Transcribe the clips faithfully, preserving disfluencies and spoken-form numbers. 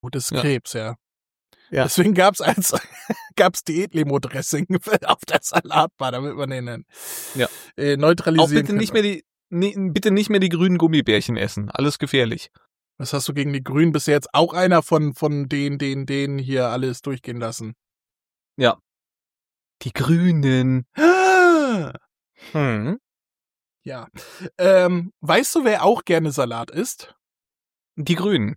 Gutes Ja. Krebs, ja. Ja. Deswegen gab's als gab's Diät-Limo-Dressing auf der Salatbar, damit man den dann Ja. äh, Auch neutralisieren bitte nicht mehr die, nee, bitte nicht mehr die grünen Gummibärchen essen. Alles gefährlich. Was hast du gegen die Grünen? Bist du jetzt auch einer von, von denen, denen, denen hier alles durchgehen lassen? Ja. Die Grünen. Ah! Hm. Ja. Ähm, weißt du, wer auch gerne Salat isst? Die Grünen.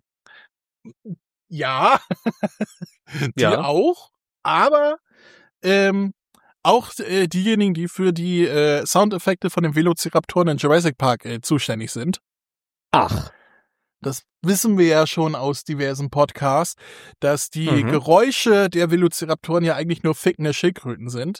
Ja. Die Ja. auch. Aber ähm, auch äh, diejenigen, die für die äh, Soundeffekte von den Velociraptoren in Jurassic Park äh, zuständig sind. Ach. Das wissen wir ja schon aus diversen Podcasts, dass die Mhm. Geräusche der Velociraptoren ja eigentlich nur fickende Schildkröten sind.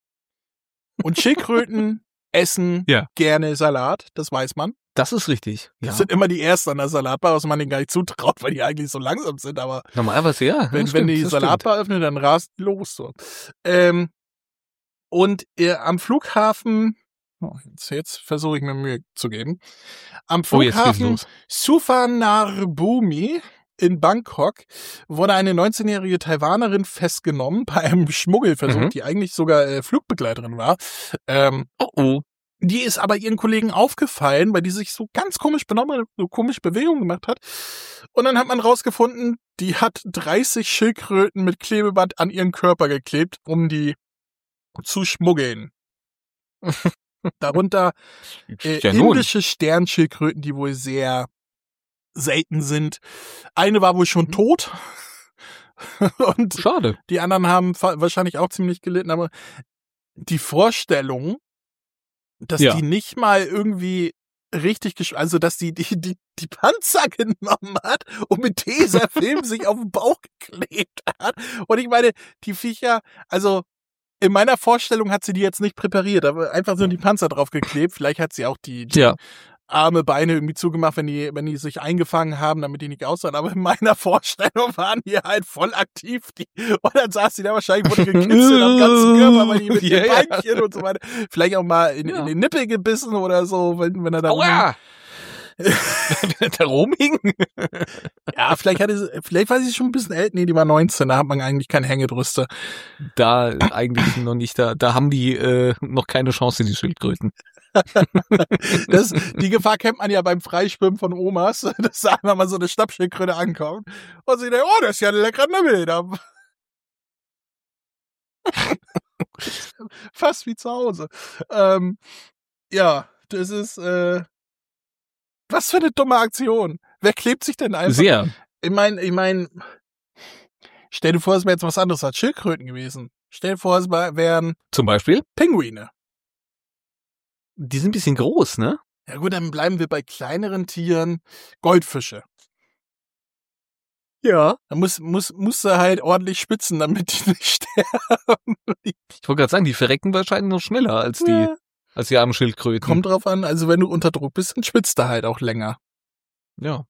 Und Schildkröten essen Ja. gerne Salat, das weiß man. Das ist richtig. Das Ja. sind immer die Ersten an der Salatbar, was man denen gar nicht zutraut, weil die eigentlich so langsam sind. Aber Normalerweise ja. wenn, das wenn stimmt, die das Salatbar öffnen, dann rast die los. So. Ähm, und äh, am Flughafen, oh, jetzt, jetzt versuche ich mir Mühe zu geben, am Oh, jetzt geht's Flughafen los. Suvarnabhumi in Bangkok wurde eine neunzehnjährige Taiwanerin festgenommen bei einem Schmuggelversuch, Mhm. die eigentlich sogar äh, Flugbegleiterin war. Ähm, Oh oh. Die ist aber ihren Kollegen aufgefallen, weil die sich so ganz komisch benommen hat, so komisch Bewegungen gemacht hat. Und dann hat man rausgefunden, die hat dreißig Schildkröten mit Klebeband an ihren Körper geklebt, um die zu schmuggeln. Darunter äh, Ja, nun. indische Sternschildkröten, die wohl sehr selten sind. Eine war wohl schon Mhm. tot. Und Schade. die anderen haben fa- wahrscheinlich auch ziemlich gelitten, aber die Vorstellung, dass Ja. die nicht mal irgendwie richtig, gesch- also dass die die die die Panzer genommen hat und mit Tesafilm sich auf den Bauch geklebt hat. Und ich meine, die Viecher, also in meiner Vorstellung hat sie die jetzt nicht präpariert, aber einfach so die Panzer drauf geklebt. Vielleicht hat sie auch die, die Ja. Arme, Beine irgendwie zugemacht, wenn die, wenn die sich eingefangen haben, damit die nicht aussahen. Aber in meiner Vorstellung waren die halt voll aktiv. Die, und dann saß sie da wahrscheinlich, wurde gekitzelt am ganzen Körper, weil die mit Ja, den ja. Beinchen und so weiter. Vielleicht auch mal in, Ja. in den Nippel gebissen oder so, wenn, wenn er da Aua! Da rumhing? Ja, vielleicht hatte sie, vielleicht war sie schon ein bisschen älter. Nee, die war neunzehn, da hat man eigentlich keine Hängebrüste. Da eigentlich noch nicht. Da, da haben die äh, noch keine Chance, die Schildkröten. Das, die Gefahr kennt man ja beim Freischwimmen von Omas, dass da einfach mal so eine Schnappschildkröte ankommt und sie denkt, oh, das ist ja ein leckerer Nibbel. Da- Fast wie zu Hause. Ähm, ja, das ist, äh, was für eine dumme Aktion. Wer klebt sich denn einfach? Sehr. Ich meine, ich meine, stell dir vor, es wäre jetzt was anderes als Schildkröten gewesen. Stell dir vor, es wär- wären Zum Beispiel? Pinguine. Die sind ein bisschen groß, ne? Ja gut, dann bleiben wir bei kleineren Tieren. Goldfische. Ja. Da muss, muss, musst du halt ordentlich spitzen, damit die nicht sterben. Ich wollte gerade sagen, die verrecken wahrscheinlich noch schneller als die, Ja. als die armen Schildkröten. Kommt drauf an, also wenn du unter Druck bist, dann schwitzt du halt auch länger. Ja.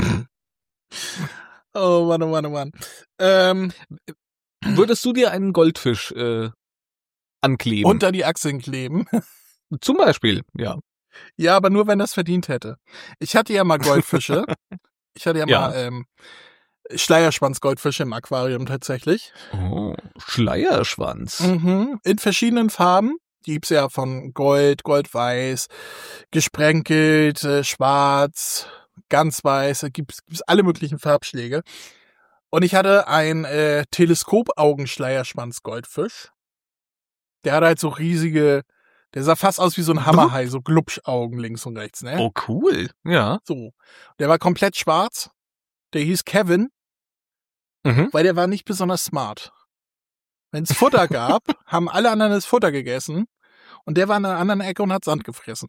Oh Mann, oh Mann, oh Mann. Ähm, Würdest du dir einen Goldfisch äh, ankleben? unter die Achseln kleben. Zum Beispiel, ja. Ja, aber nur, wenn das verdient hätte. Ich hatte ja mal Goldfische. Ich hatte ja, Ja. mal ähm, Schleierschwanz-Goldfische im Aquarium tatsächlich. Oh, Schleierschwanz. Mhm. In verschiedenen Farben. Die gibt's ja von Gold, Goldweiß, gesprenkelt, äh, schwarz, ganz weiß. Da gibt's, gibt's alle möglichen Farbschläge. Und ich hatte ein äh, Teleskopaugenschleierschwanz-Goldfisch. Der hatte halt so riesige, der sah fast aus wie so ein Hammerhai, so Glubschaugen links und rechts, ne? Oh, cool. Ja. So. Der war komplett schwarz. Der hieß Kevin, Mhm. weil der war nicht besonders smart. Wenn es Futter gab, haben alle anderen das Futter gegessen und der war in einer anderen Ecke und hat Sand gefressen.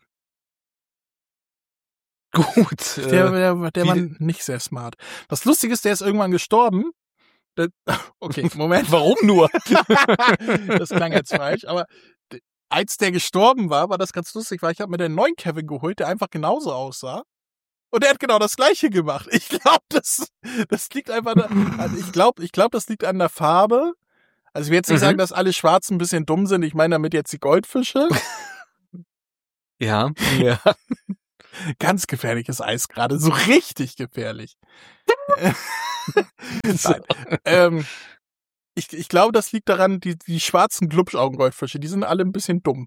Gut. Der, Äh, der, der war wie- nicht sehr smart. Das Lustige ist, der ist irgendwann gestorben. Der, okay, Moment. warum nur? Das klang jetzt falsch, aber d- als der gestorben war, war das ganz lustig, weil ich habe mir den neuen Kevin geholt, der einfach genauso aussah. Und der hat genau das Gleiche gemacht. Ich glaube, das, das liegt einfach, da, also ich glaube, ich glaube, das liegt an der Farbe. Also ich will jetzt nicht Mhm. sagen, dass alle Schwarzen ein bisschen dumm sind. Ich meine damit jetzt die Goldfische. Ja. Ja. Ganz gefährliches Eis gerade, so richtig gefährlich. Nein. ähm, ich, ich glaube, das liegt daran, die, die schwarzen Glubschaugengoldfische, die sind alle ein bisschen dumm.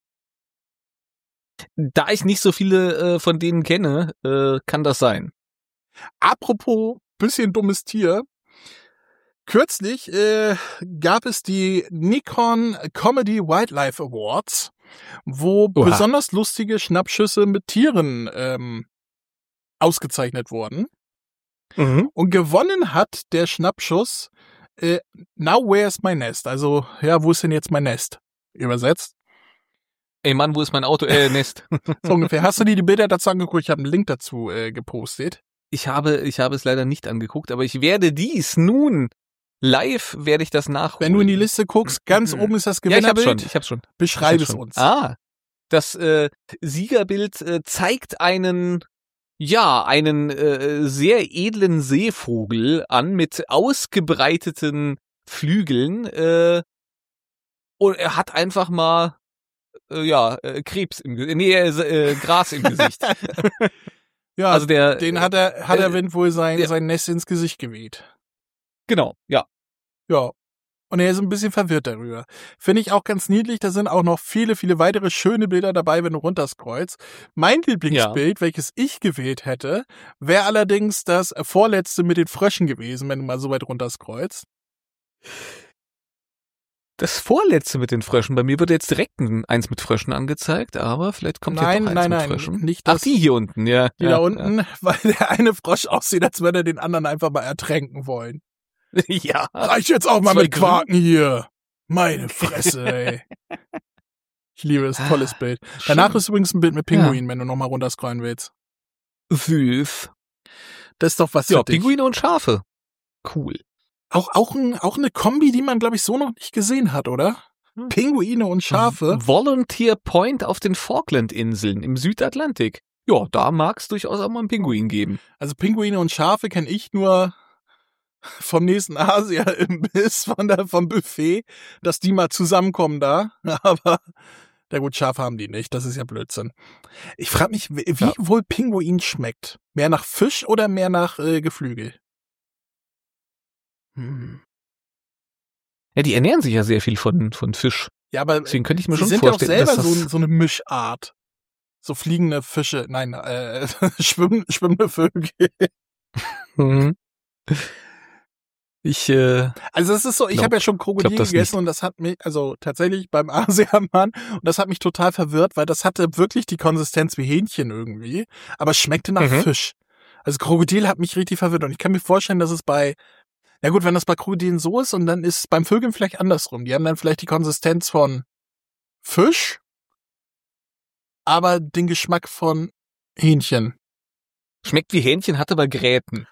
Da ich nicht so viele äh, von denen kenne, äh, kann das sein. Apropos bisschen dummes Tier. Kürzlich äh, gab es die Nikon Comedy Wildlife Awards, wo Oha. besonders lustige Schnappschüsse mit Tieren ähm, ausgezeichnet wurden. Mhm. Und gewonnen hat der Schnappschuss äh, Now Where's My Nest? Also, ja, wo ist denn jetzt mein Nest? Übersetzt. Ey Mann, wo ist mein Auto? Äh, Nest. So ungefähr. Hast du dir die Bilder dazu angeguckt? Ich habe einen Link dazu äh, gepostet. Ich habe, ich habe es leider nicht angeguckt, aber ich werde dies nun live werde ich das nachholen. Wenn du in die Liste guckst, ganz oben ist das Ja, ich hab's Gewinnerbild. schon, ich hab's schon. Beschreib Ich es hab's schon. uns. Ah, das äh, Siegerbild äh, zeigt einen, ja, einen äh, sehr edlen Seevogel an mit ausgebreiteten Flügeln. Äh, und er hat einfach mal, äh, ja, äh, Krebs im Gesicht, nee, äh, äh, Gras im Gesicht. Ja, Also der, den hat er, hat er äh, Wind wohl sein, der- sein Nest ins Gesicht geweht. Genau, ja. Ja. Und er ist ein bisschen verwirrt darüber. Finde ich auch ganz niedlich. Da sind auch noch viele, viele weitere schöne Bilder dabei, wenn du runterscrollst. Mein Lieblingsbild, welches ich gewählt hätte, wäre allerdings das vorletzte mit den Fröschen gewesen, wenn du mal so weit runterscrollst. Das vorletzte mit den Fröschen. Bei mir wird jetzt direkt ein, eins mit Fröschen angezeigt, aber vielleicht kommt Nein, ja doch eins nein, mit nein, Fröschen. nicht Ach, das- die hier unten, ja. Die ja, da unten, weil der eine Frosch aussieht, als würde er den anderen einfach mal ertränken wollen. Ja. ja. Reicht jetzt auch mal Zwei mit Quaken hier. Meine Fresse, ey. Ich liebe es, tolles Bild. Danach ist übrigens ein Bild mit Pinguinen, wenn du nochmal runterscrollen willst. Süß. Das ist doch was Ja, für dich. Pinguine und Schafe. Cool. Auch, auch, ein, auch eine Kombi, die man, glaube ich, so noch nicht gesehen hat, oder? Hm. Pinguine und Schafe. Volunteer Point auf den Falklandinseln im Südatlantik. Ja, da mag es durchaus auch mal einen Pinguin geben. Also Pinguine und Schafe kenne ich nur vom nächsten Asia-Imbiss, von der, vom Buffet, dass die mal zusammenkommen da. Aber, na gut, Schafe haben die nicht. Das ist ja Blödsinn. Ich frage mich, wie, wie Ja. wohl Pinguin schmeckt. Mehr nach Fisch oder mehr nach äh, Geflügel? Hm. Ja, die ernähren sich ja sehr viel von, von Fisch. Ja, aber Deswegen könnte ich mir sie schon sind ja auch vorstellen, selber dass so, das... so eine Mischart. So fliegende Fische, nein, äh, schwimm, schwimmende Vögel. Mhm. Ich, äh, Also es ist so, ich Glaub- habe ja schon Krokodil glaub das gegessen nicht. und das hat mich, also tatsächlich beim Asiamann, und das hat mich total verwirrt, weil das hatte wirklich die Konsistenz wie Hähnchen irgendwie, aber es schmeckte nach Mhm. Fisch. Also Krokodil hat mich richtig verwirrt und ich kann mir vorstellen, dass es bei, ja gut, wenn das bei Krokodilen so ist und dann ist es beim Vögeln vielleicht andersrum. Die haben dann vielleicht die Konsistenz von Fisch, aber den Geschmack von Hähnchen. schmeckt wie Hähnchen, hat aber Gräten.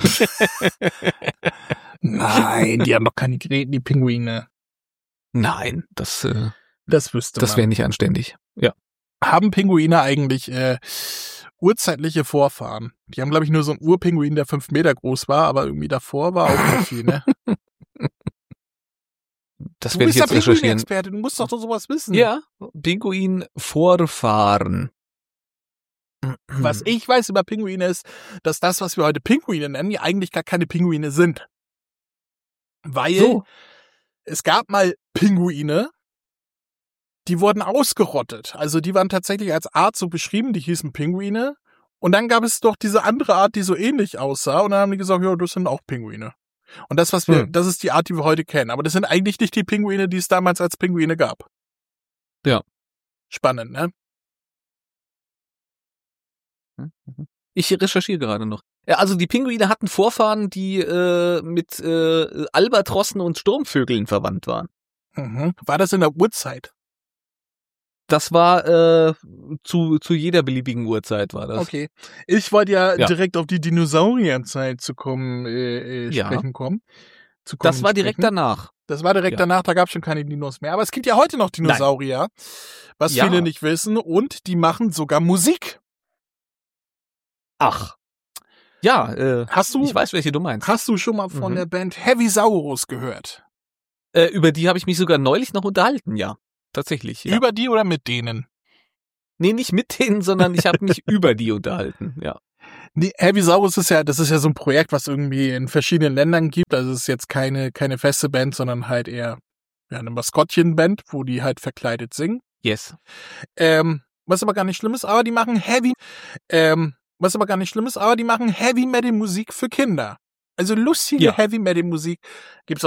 Nein, die haben doch keine Gräten, die Pinguine. Nein, das, äh, Das wüsste das man. wäre nicht anständig. Ja. Haben Pinguine eigentlich äh, urzeitliche Vorfahren? Die haben, glaube ich, nur so einen Urpinguin, der fünf Meter groß war, aber irgendwie davor war auch nicht viel, ne? Das Du werde ich bist der jetzt recherchieren. Pinguin-Experte, du musst doch so sowas wissen. Ja, Pinguin-Vorfahren. Was ich weiß über Pinguine ist, dass das, was wir heute Pinguine nennen, ja eigentlich gar keine Pinguine sind. Weil So. es gab mal Pinguine, die wurden ausgerottet. Also die waren tatsächlich als Art so beschrieben, die hießen Pinguine. Und dann gab es doch diese andere Art, die so ähnlich aussah. Und dann haben die gesagt, ja, das sind auch Pinguine. Und das, was wir, Hm. das ist die Art, die wir heute kennen. Aber das sind eigentlich nicht die Pinguine, die es damals als Pinguine gab. Ja. Spannend, ne? Ich recherchiere gerade noch. Ja, also die Pinguine hatten Vorfahren, die äh, mit äh, Albatrossen und Sturmvögeln verwandt waren. Mhm. War das in der Urzeit? Das war äh, zu zu jeder beliebigen Uhrzeit war das. Okay. Ich wollte ja, Ja. direkt auf die Dinosaurierzeit zu kommen, äh, äh, Ja. sprechen kommen. Zu kommen Das war direkt sprechen. danach. Das war direkt Ja. danach, da gab es schon keine Dinos mehr. Aber es gibt ja heute noch Dinosaurier, was Ja. viele nicht wissen. Und die machen sogar Musik. Ach. Ja, äh, Hast du, ich weiß, welche du meinst. hast du schon mal von Mhm. der Band Heavisaurus gehört? Äh, über die habe ich mich sogar neulich noch unterhalten, ja. Tatsächlich, ja. Über die oder mit denen? Nee, nicht mit denen, sondern ich habe mich über die unterhalten, ja. Nee, Heavisaurus ist ja, das ist ja so ein Projekt, was irgendwie in verschiedenen Ländern gibt. Also es ist jetzt keine, keine feste Band, sondern halt eher ja, eine Maskottchenband, wo die halt verkleidet singen. Yes. Ähm, was aber gar nicht schlimm ist, aber die machen Heavy, ähm, was aber gar nicht schlimm ist, aber die machen Heavy Metal Musik für Kinder. Also lustige Ja. Heavy Metal Musik gibt's